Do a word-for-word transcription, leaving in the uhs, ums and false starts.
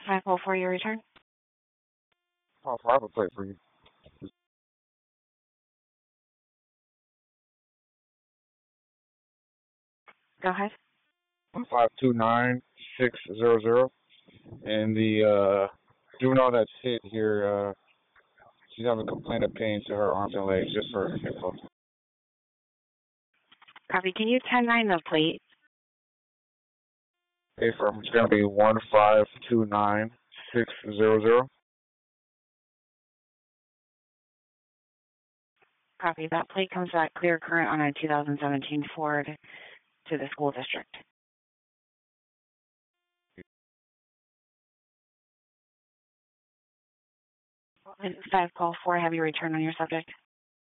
five oh four, your return. Oh, I have a plate for you. Go ahead. Five two nine six zero zero. And the uh, juvenile that's hit here, uh, she's having a complaint of pain to her arms and legs, just for info. Copy. Can you ten nine the plate? A firm. It's gonna be one five two nine six zero zero. Copy. That plate comes back clear current on a two thousand seventeen Ford to the school district. five call four, have you return on your subject?